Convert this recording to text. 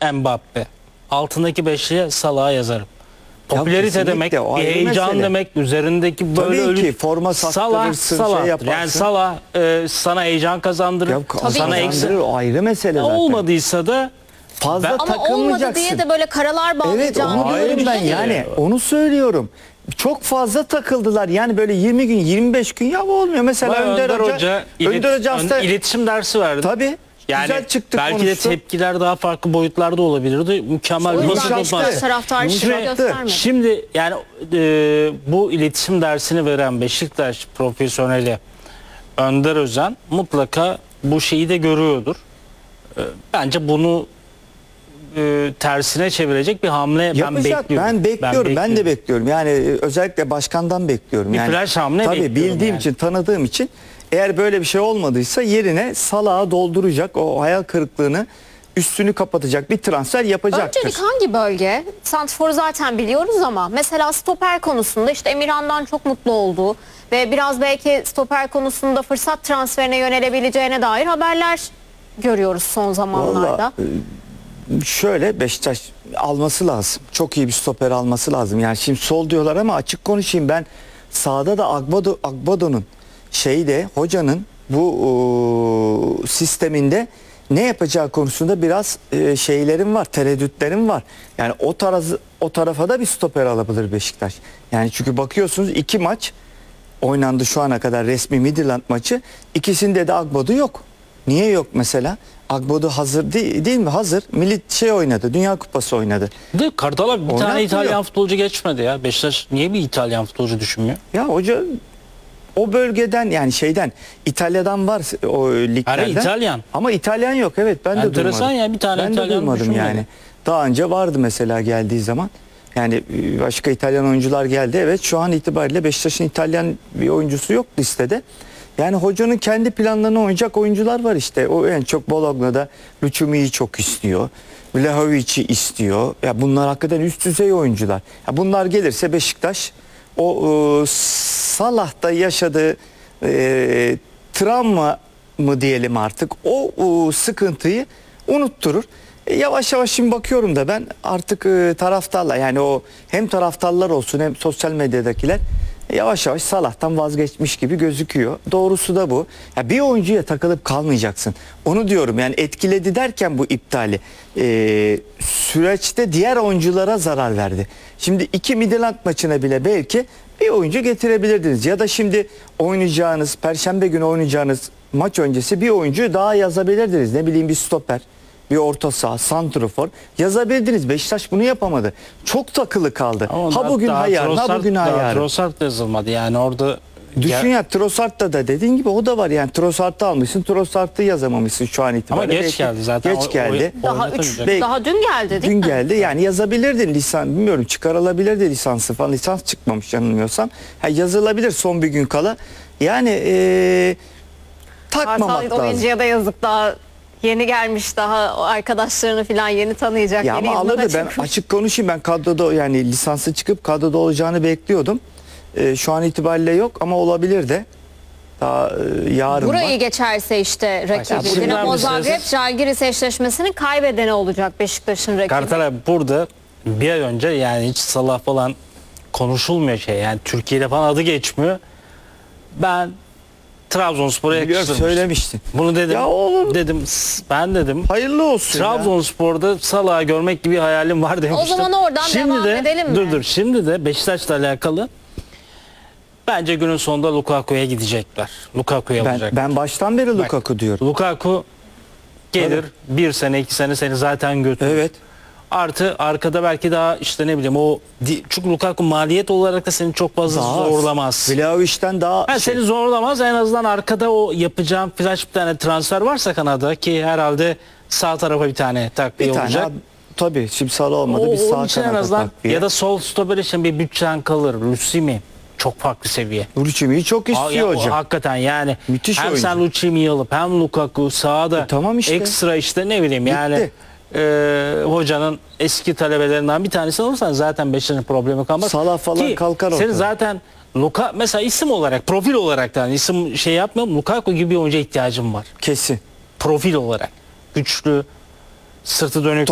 Mbappe. Altındaki beşliğe Salah'a yazarım. Popülarite demek, bir heyecan mesele demek, üzerindeki böyle tabii ki forma sattırırsın, şey yaparsın. Yani Salah sana heyecan kazandırır. Ya, sana kazandırır, o ayrı mesele zaten. Olmadıysa da fazla ama takılmayacaksın. olmadı diye de böyle karalar bağlayacağım. Evet, onu diyorum ben yani. Onu söylüyorum. Çok fazla takıldılar. Yani böyle 20 gün, 25 gün ya bu olmuyor. Mesela Önder Hoca iletişim dersi verdi. Tabii. Yani güzel çıktı belki konusu. de tepkiler daha farklı boyutlarda olabilirdi. Mükemmel bir basın göstermedi. Şimdi yani bu iletişim dersini veren Beşiktaş profesyoneli Önder Özen mutlaka bu şeyi de görüyordur. Bence bunu tersine çevirecek bir hamle yapacak. Ben bekliyorum. Ben de bekliyorum. Yani özellikle başkandan bekliyorum. Bir yani flash hamle tabii bildiğim için, tanıdığım için eğer böyle bir şey olmadıysa yerine Salah'ı dolduracak, o hayal kırıklığını üstünü kapatacak bir transfer yapacaktır. Öncelik hangi bölge? Santrfor'u zaten biliyoruz ama mesela stoper konusunda işte Emirhan'dan çok mutlu olduğu ve biraz belki stoper konusunda fırsat transferine yönelebileceğine dair haberler görüyoruz son zamanlarda. Vallahi, şöyle Beşiktaş alması lazım. Çok iyi bir stoper alması lazım. Yani şimdi sol diyorlar ama açık konuşayım, ben sağda da Agbado'nun hocanın bu sisteminde ne yapacağı konusunda biraz şeylerim var, tereddütlerim var. Yani o tarafa da bir stoper alabilir Beşiktaş. Yani çünkü bakıyorsunuz 2 maç oynandı şu ana kadar, resmi Midtjylland maçı. İkisinde de Agbado yok. Niye yok mesela? Agbado hazır değil mi? Hazır. Milli oynadı. Dünya Kupası oynadı. Kartal'a bir tane İtalyan futbolcu geçmedi ya. Beşiktaş niye bir İtalyan futbolcu düşünmüyor? Ya hoca o bölgeden, yani İtalya'dan var o liglerden. İtalyan. Ama İtalyan yok, evet, ben de duymadım. Ya, bir tane ben İtalyan de duymadım yani. Daha önce vardı mesela geldiği zaman. Yani başka İtalyan oyuncular geldi. Evet, şu an itibariyle Beşiktaş'ın İtalyan bir oyuncusu yok listede. Yani hocanın kendi planlarına oynayacak oyuncular var işte. O en çok Bologna'da Luchumi'yi çok istiyor. Vlahovic'i istiyor. Ya bunlar hakikaten üst düzey oyuncular. Ya bunlar gelirse Beşiktaş o Salah'ta yaşadığı travma mı diyelim artık, o sıkıntıyı unutturur. Yavaş yavaş şimdi bakıyorum da ben artık taraftarlar, yani o hem taraftarlar olsun hem sosyal medyadakiler yavaş yavaş Salah'tan vazgeçmiş gibi gözüküyor. Doğrusu da bu. Ya bir oyuncuya takılıp kalmayacaksın. Onu diyorum, yani etkiledi derken bu iptali süreçte diğer oyunculara zarar verdi. Şimdi 2 Midtjylland maçına bile belki bir oyuncu getirebilirdiniz. Ya da şimdi oynayacağınız, Perşembe günü oynayacağınız maç öncesi bir oyuncu daha yazabilirdiniz. Ne bileyim, bir stoper, bir orta saha, santrafor yazabilirdiniz. Beşiktaş bunu yapamadı. Çok takılı kaldı. Ama ha bugün ha yarın, ha bugün ha yarın. Trossard yazılmadı yani orada. Düşün ya, Trossard'da da dediğin gibi o da var yani. Trossard'ı almışsın, Trossard'ı yazamamışsın şu an itibariyle. Ama geç geldi zaten. Geç geldi. Daha dün geldi değil dün mi? geldi yani, yazabilirdin bilmiyorum, çıkarılabilirdi lisansı falan. Lisans çıkmamış yanılmıyorsam. Yazılabilir son bir gün kala. Yani takmamak lazım. Oyuncuya da yazık, daha yeni gelmiş, daha arkadaşlarını falan yeni tanıyacak. Ya ama alırdı, ben açık konuşayım, ben kadroda, yani lisansı çıkıp kadroda olacağını bekliyordum. Şu an itibariyle yok ama olabilir de. Daha yarın burayı var. geçerse işte rakibi. Dinamo Zagreb Žalgiris eşleşmesinin kaybedeni olacak Beşiktaş'ın rakibi. Kartal burada bir ay önce, yani hiç Salah falan konuşulmuyor yani Türkiye'de falan adı geçmiyor. Ben Trabzonspor'a yakıştırmıştım. Söylemiştin. Bunu dedim. Ya oğlum. Ben dedim. Hayırlı olsun. Trabzonspor'da Salah'ı görmek gibi hayalim var demiştim. O zaman oradan devam edelim mi? Dur. Şimdi de Beşiktaş'la alakalı bence günün sonunda Lukaku'ya gidecekler. Lukaku'ya alacaklar. Ben baştan beri Lukaku diyorum. Lukaku gelir, bir sene 2 sene seni zaten götürür. Evet. Artı arkada belki daha işte ne bileyim çünkü Lukaku maliyet olarak da seni çok fazla zorlamaz. Vlahovic'ten daha Seni zorlamaz, en azından arkada o yapacağım flash bir tane transfer varsa kanada, ki herhalde sağ tarafa bir tane takviye olacak. Tabii şimdi sağ olmadı, bir sağ kanada takviye. Ya da sol stoper için bir bütçen kalır. Lucimi çok farklı seviye. Lucimi'yi çok istiyor hocam. Hakikaten yani. Müthiş hem oyuncu. sen Lucimi'yi alıp hem Lukaku sağda tamam işte. Ekstra işte ne bileyim yani hocanın eski talebelerinden bir tanesi olursan zaten Beşiktaş'ın problemi kalmaz. Salah falan ki kalkar ortada. senin zaten mesela isim olarak, profil olarak da isim yapmıyorum. Lukaku gibi bir oyuncuya ihtiyacım var. Kesin. Profil olarak. Güçlü, sırtı dönük.